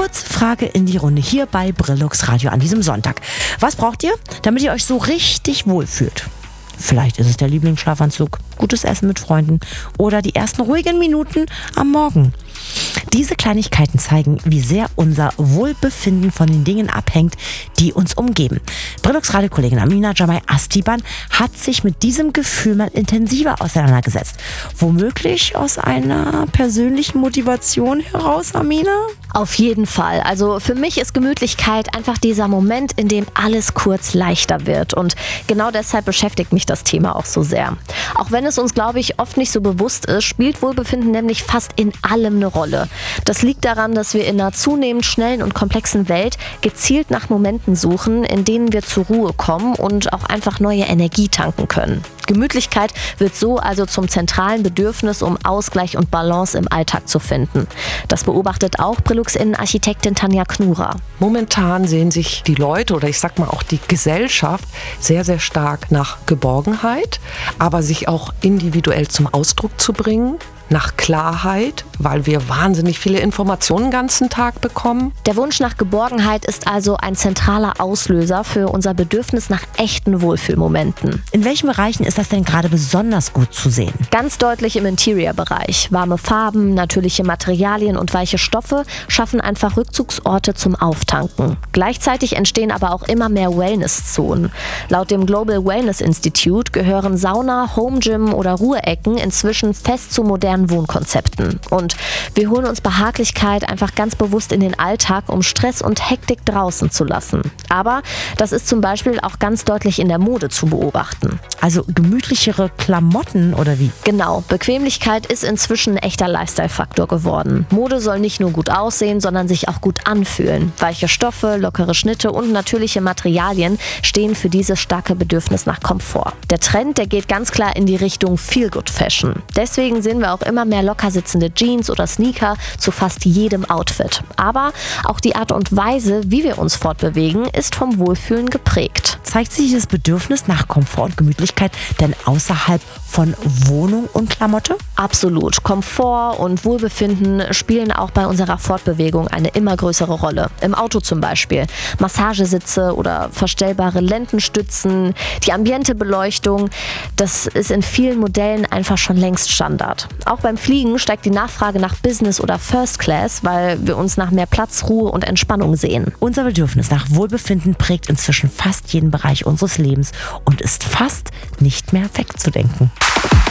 Kurze Frage in die Runde hier bei Brillux Radio an diesem Sonntag. Was braucht ihr, damit ihr euch so richtig wohlfühlt? Vielleicht ist es der Lieblingsschlafanzug, gutes Essen mit Freunden oder die ersten ruhigen Minuten am Morgen. Diese Kleinigkeiten zeigen, wie sehr unser Wohlbefinden von den Dingen abhängt, die uns umgeben. Brillux-Radio-Kollegin Amina Jamai Astiban hat sich mit diesem Gefühl mal intensiver auseinandergesetzt. Womöglich aus einer persönlichen Motivation heraus, Amina? Auf jeden Fall. Also für mich ist Gemütlichkeit einfach dieser Moment, in dem alles kurz leichter wird. Und genau deshalb beschäftigt mich das Thema auch so sehr. Auch wenn es uns, glaube ich, oft nicht so bewusst ist, spielt Wohlbefinden nämlich fast in allem eine Rolle. Das liegt daran, dass wir in einer zunehmend schnellen und komplexen Welt gezielt nach Momenten suchen, in denen wir zur Ruhe kommen und auch einfach neue Energie tanken können. Gemütlichkeit wird so also zum zentralen Bedürfnis, um Ausgleich und Balance im Alltag zu finden. Das beobachtet auch Brillux-Innenarchitektin Tanja Knurer. Momentan sehen sich die Leute oder ich sag mal auch die Gesellschaft sehr, sehr stark nach Geborgenheit, aber sich auch individuell zum Ausdruck zu bringen. Nach Klarheit, weil wir wahnsinnig viele Informationen den ganzen Tag bekommen. Der Wunsch nach Geborgenheit ist also ein zentraler Auslöser für unser Bedürfnis nach echten Wohlfühlmomenten. In welchen Bereichen ist das denn gerade besonders gut zu sehen? Ganz deutlich im Interior-Bereich. Warme Farben, natürliche Materialien und weiche Stoffe schaffen einfach Rückzugsorte zum Auftanken. Gleichzeitig entstehen aber auch immer mehr Wellness-Zonen. Laut dem Global Wellness Institute gehören Sauna, Home Gym oder Ruheecken inzwischen fest zu modernen Wohnkonzepten. Und wir holen uns Behaglichkeit einfach ganz bewusst in den Alltag, um Stress und Hektik draußen zu lassen. Aber das ist zum Beispiel auch ganz deutlich in der Mode zu beobachten. Also gemütlichere Klamotten oder wie? Genau, Bequemlichkeit ist inzwischen ein echter Lifestyle-Faktor geworden. Mode soll nicht nur gut aussehen, sondern sich auch gut anfühlen. Weiche Stoffe, lockere Schnitte und natürliche Materialien stehen für dieses starke Bedürfnis nach Komfort. Der Trend, der geht ganz klar in die Richtung Feel-Good-Fashion. Deswegen sehen wir auch immer mehr locker sitzende Jeans oder Sneaker zu fast jedem Outfit. Aber auch die Art und Weise, wie wir uns fortbewegen, ist vom Wohlfühlen geprägt. Zeigt sich das Bedürfnis nach Komfort und Gemütlichkeit denn außerhalb von Wohnung und Klamotte? Absolut. Komfort und Wohlbefinden spielen auch bei unserer Fortbewegung eine immer größere Rolle. Im Auto zum Beispiel. Massagesitze oder verstellbare Lendenstützen, die Ambientebeleuchtung, das ist in vielen Modellen einfach schon längst Standard. Auch beim Fliegen steigt die Nachfrage nach Business oder First Class, weil wir uns nach mehr Platz, Ruhe und Entspannung sehen. Unser Bedürfnis nach Wohlbefinden prägt inzwischen fast jeden Bereich unseres Lebens und ist fast nicht mehr wegzudenken.